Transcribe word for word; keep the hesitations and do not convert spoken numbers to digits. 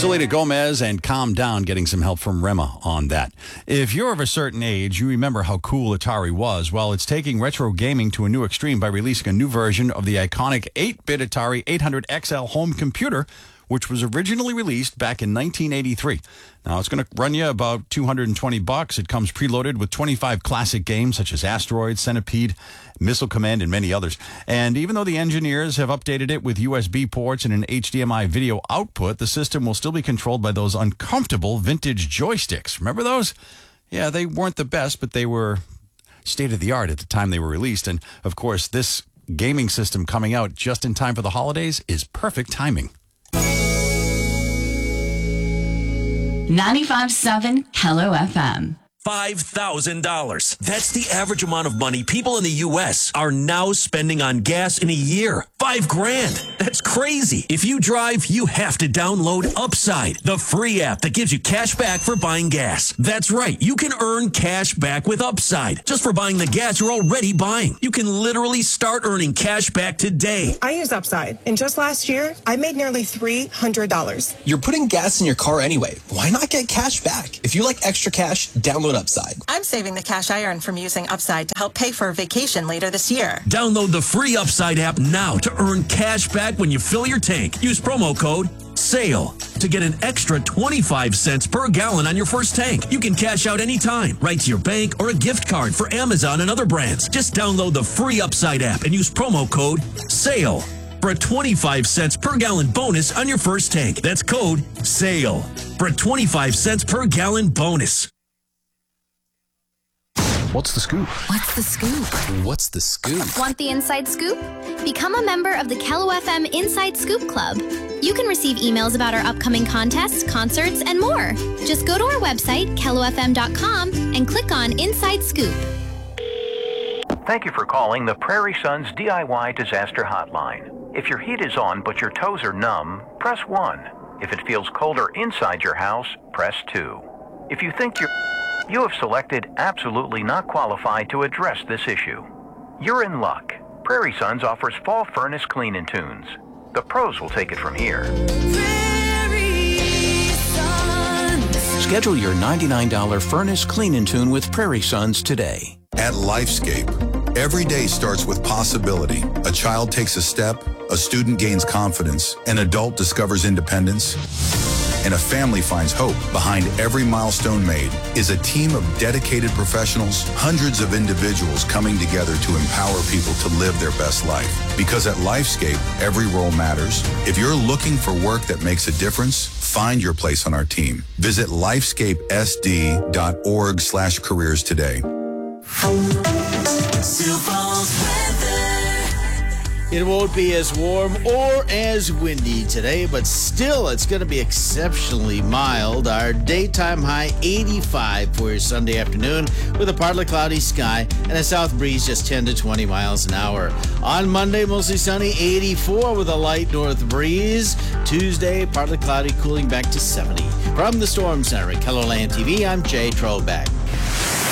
Selena Gomez and Calm Down, getting some help from Rema on that. If you're of a certain age, you remember how cool Atari was. Well, it's taking retro gaming to a new extreme by releasing a new version of the iconic eight-bit Atari eight hundred X L home computer, which was originally released back in nineteen eighty-three. Now, it's going to run you about two hundred twenty bucks. It comes preloaded with twenty-five classic games such as Asteroid, Centipede, Missile Command, and many others. And even though the engineers have updated it with U S B ports and an H D M I video output, the system will still be controlled by those uncomfortable vintage joysticks. Remember those? Yeah, they weren't the best, but they were state-of-the-art at the time they were released. And, of course, this gaming system coming out just in time for the holidays is perfect timing. ninety-five point seven Hello F M. five thousand dollars. That's the average amount of money people in the U S are now spending on gas in a year. Five grand. That's crazy. If you drive, you have to download Upside, the free app that gives you cash back for buying gas. That's right. You can earn cash back with Upside just for buying the gas you're already buying. You can literally start earning cash back today. I use Upside, and just last year, I made nearly three hundred dollars. You're putting gas in your car anyway. Why not get cash back? If you like extra cash, download Upside. I'm saving the cash I earn from using Upside to help pay for a vacation later this year. Download the free Upside app now to earn cash back when you fill your tank. Use promo code SALE to get an extra twenty-five cents per gallon on your first tank. You can cash out anytime, right to your bank or a gift card for Amazon and other brands. Just download the free Upside app and use promo code SALE for a twenty-five cents per gallon bonus on your first tank. That's code SALE for a twenty-five cents per gallon bonus. What's the scoop? What's the scoop? What's the scoop? Want the inside scoop? Become a member of the Kello F M Inside Scoop Club. You can receive emails about our upcoming contests, concerts, and more. Just go to our website, kello f m dot com, and click on Inside Scoop. Thank you for calling the Prairie Sons D I Y Disaster Hotline. If your heat is on but your toes are numb, press one. If it feels colder inside your house, press two. If you think you're... You have selected absolutely not qualified to address this issue. You're in luck. Prairie Sons offers fall furnace clean and tunes. The pros will take it from here. Schedule your ninety-nine dollars furnace clean and tune with Prairie Sons today. At Lifescape, every day starts with possibility. A child takes a step, a student gains confidence, an adult discovers independence, and a family finds hope. Behind every milestone made is a team of dedicated professionals, hundreds of individuals coming together to empower people to live their best life. Because at Lifescape, every role matters. If you're looking for work that makes a difference, find your place on our team. Visit lifescapesd dot org slash careers today. It won't be as warm or as windy today, but still it's going to be exceptionally mild. Our daytime high eighty-five for your Sunday afternoon with a partly cloudy sky and a south breeze just ten to twenty miles an hour. On Monday, mostly sunny, eighty-four with a light north breeze. Tuesday, partly cloudy, cooling back to seventy. From the Storm Center at KELOLAND T V, I'm Jay Trollback.